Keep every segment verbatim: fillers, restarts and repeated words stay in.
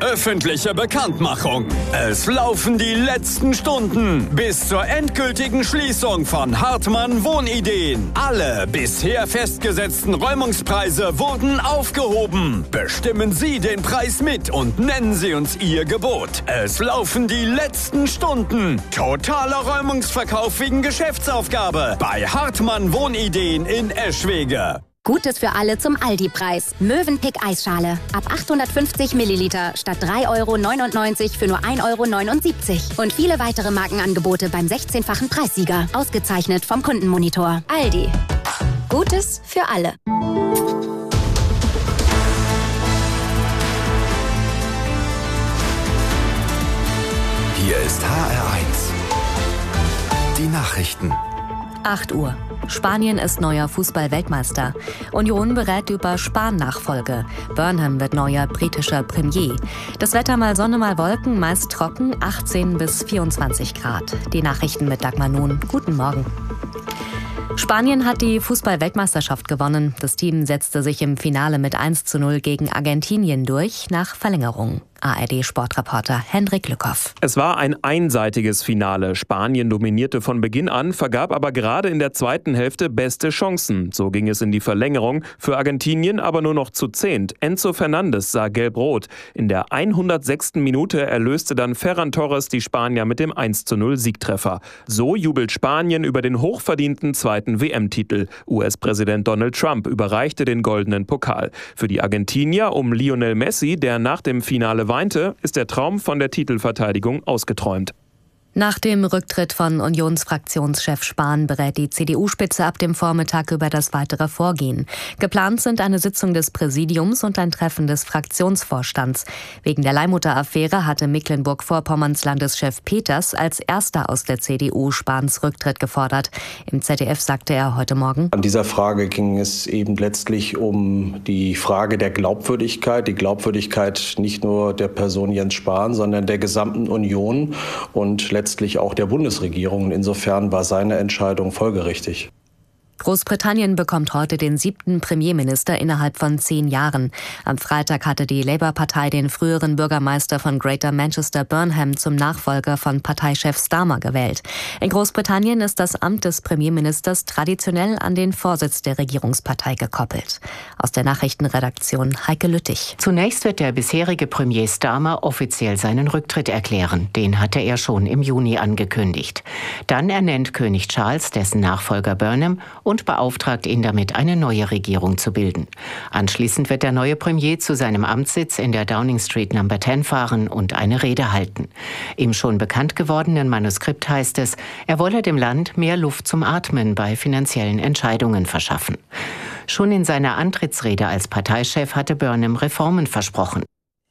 Öffentliche Bekanntmachung. Es laufen die letzten Stunden bis zur endgültigen Schließung von Hartmann Wohnideen. Alle bisher festgesetzten Räumungspreise wurden aufgehoben. Bestimmen Sie den Preis mit und nennen Sie uns Ihr Gebot. Es laufen die letzten Stunden. Totaler Räumungsverkauf wegen Geschäftsaufgabe bei Hartmann Wohnideen in Eschwege. Gutes für alle zum Aldi-Preis. Mövenpick Eisschale. Ab achthundertfünfzig Milliliter statt drei Euro neunundneunzig für nur ein Euro neunundsiebzig. Und viele weitere Markenangebote beim sechzehnfachen Preissieger. Ausgezeichnet vom Kundenmonitor. Aldi. Gutes für alle. Hier ist H R eins. Die Nachrichten. acht Uhr. Spanien ist neuer Fußball-Weltmeister. Union berät über Spahn-Nachfolge. Burnham wird neuer britischer Premier. Das Wetter mal Sonne, mal Wolken, meist trocken, achtzehn bis vierundzwanzig Grad. Die Nachrichten mit Dagmar Nun. Guten Morgen. Spanien hat die Fußball-Weltmeisterschaft gewonnen. Das Team setzte sich im Finale mit eins zu null gegen Argentinien durch, nach Verlängerung. A R D-Sportreporter Hendrik Lückhoff. Es war ein einseitiges Finale. Spanien dominierte von Beginn an, vergab aber gerade in der zweiten Hälfte beste Chancen. So ging es in die Verlängerung. Für Argentinien aber nur noch zu zehnt. Enzo Fernandes sah gelb-rot. In der hundertsechsten Minute erlöste dann Ferran Torres die Spanier mit dem eins zu null Siegtreffer. So jubelt Spanien über den hochverdienten zweiten W M-Titel. U S-Präsident Donald Trump überreichte den goldenen Pokal. Für die Argentinier um Lionel Messi, der nach dem Finale weinte, ist der Traum von der Titelverteidigung ausgeträumt. Nach dem Rücktritt von Unionsfraktionschef Spahn berät die C D U-Spitze ab dem Vormittag über das weitere Vorgehen. Geplant sind eine Sitzung des Präsidiums und ein Treffen des Fraktionsvorstands. Wegen der Leihmutter-Affäre hatte Mecklenburg-Vorpommerns Landeschef Peters als erster aus der C D U Spahns Rücktritt gefordert. Im Z D F sagte er heute Morgen: An dieser Frage ging es eben letztlich um die Frage der Glaubwürdigkeit, die Glaubwürdigkeit nicht nur der Person Jens Spahn, sondern der gesamten Union und letztlich auch der Bundesregierung. Insofern war seine Entscheidung folgerichtig. Großbritannien bekommt heute den siebten Premierminister innerhalb von zehn Jahren. Am Freitag hatte die Labour-Partei den früheren Bürgermeister von Greater Manchester Burnham zum Nachfolger von Parteichef Starmer gewählt. In Großbritannien ist das Amt des Premierministers traditionell an den Vorsitz der Regierungspartei gekoppelt. Aus der Nachrichtenredaktion Heike Lüttich. Zunächst wird der bisherige Premier Starmer offiziell seinen Rücktritt erklären. Den hatte er schon im Juni angekündigt. Dann ernennt König Charles dessen Nachfolger Burnham und beauftragt ihn damit, eine neue Regierung zu bilden. Anschließend wird der neue Premier zu seinem Amtssitz in der Downing Street Number zehn fahren und eine Rede halten. Im schon bekannt gewordenen Manuskript heißt es, er wolle dem Land mehr Luft zum Atmen bei finanziellen Entscheidungen verschaffen. Schon in seiner Antrittsrede als Parteichef hatte Burnham Reformen versprochen.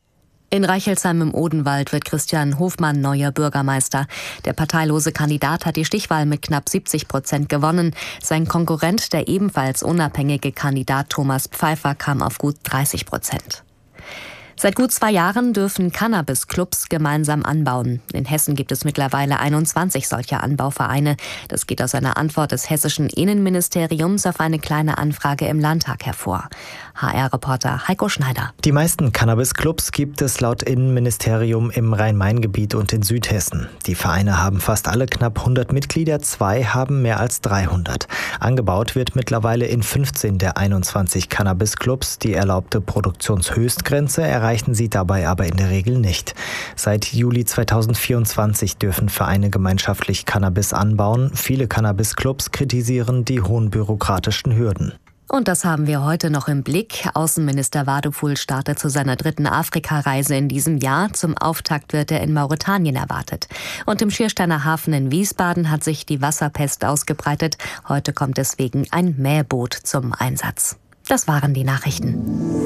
In Reichelsheim im Odenwald wird Christian Hofmann neuer Bürgermeister. Der parteilose Kandidat hat die Stichwahl mit knapp siebzig Prozent gewonnen. Sein Konkurrent, der ebenfalls unabhängige Kandidat Thomas Pfeiffer, kam auf gut dreißig Prozent. Seit gut zwei Jahren dürfen Cannabis-Clubs gemeinsam anbauen. In Hessen gibt es mittlerweile einundzwanzig solcher Anbauvereine. Das geht aus einer Antwort des hessischen Innenministeriums auf eine kleine Anfrage im Landtag hervor. H R-Reporter Heiko Schneider. Die meisten Cannabis-Clubs gibt es laut Innenministerium im Rhein-Main-Gebiet und in Südhessen. Die Vereine haben fast alle knapp hundert Mitglieder, zwei haben mehr als dreihundert. Angebaut wird mittlerweile in fünfzehn der einundzwanzig Cannabis-Clubs. Die erlaubte Produktionshöchstgrenze erreichen sie dabei aber in der Regel nicht. Seit Juli zweitausendvierundzwanzig dürfen Vereine gemeinschaftlich Cannabis anbauen. Viele Cannabis-Clubs kritisieren die hohen bürokratischen Hürden. Und das haben wir heute noch im Blick. Außenminister Wadepul startet zu seiner dritten Afrikareise in diesem Jahr. Zum Auftakt wird er in Mauretanien erwartet. Und im Schiersteiner Hafen in Wiesbaden hat sich die Wasserpest ausgebreitet. Heute kommt deswegen ein Mähboot zum Einsatz. Das waren die Nachrichten.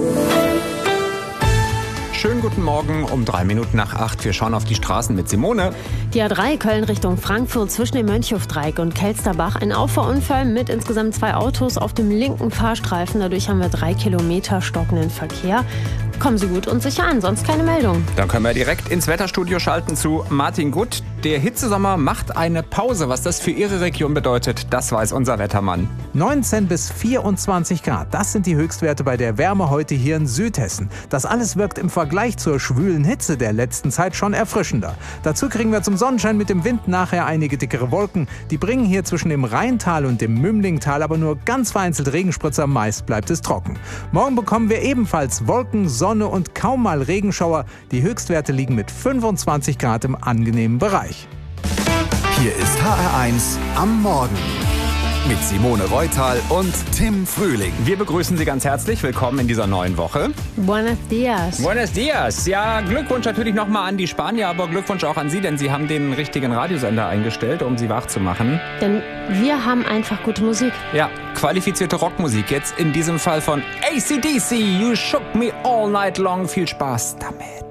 Schönen guten Morgen um drei Minuten nach acht. Wir schauen auf die Straßen mit Simone. Die A drei Köln Richtung Frankfurt zwischen dem Mönchhofdreieck und Kelsterbach. Ein Auffahrunfall mit insgesamt zwei Autos auf dem linken Fahrstreifen. Dadurch haben wir drei Kilometer stockenden Verkehr. Kommen Sie gut und sicher an, sonst keine Meldung. Dann können wir direkt ins Wetterstudio schalten zu Martin Gutt. Der Hitzesommer macht eine Pause. Was das für Ihre Region bedeutet, das weiß unser Wettermann. neunzehn bis vierundzwanzig Grad, das sind die Höchstwerte bei der Wärme heute hier in Südhessen. Das alles wirkt im Vergleich zur schwülen Hitze der letzten Zeit schon erfrischender. Dazu kriegen wir zum Sonnenschein mit dem Wind nachher einige dickere Wolken. Die bringen hier zwischen dem Rheintal und dem Mümlingtal aber nur ganz vereinzelt Regenspritzer, meist bleibt es trocken. Morgen bekommen wir ebenfalls Wolken, Sonne und kaum mal Regenschauer. Die Höchstwerte liegen mit fünfundzwanzig Grad im angenehmen Bereich. Hier ist H R eins am Morgen mit Simone Reutal und Tim Frühling. Wir begrüßen Sie ganz herzlich. Willkommen in dieser neuen Woche. Buenos dias. Buenos dias. Ja, Glückwunsch natürlich nochmal an die Spanier, aber Glückwunsch auch an Sie, denn Sie haben den richtigen Radiosender eingestellt, um Sie wach zu machen. Denn wir haben einfach gute Musik. Ja, qualifizierte Rockmusik. Jetzt in diesem Fall von A C D C. You shook me all night long. Viel Spaß damit.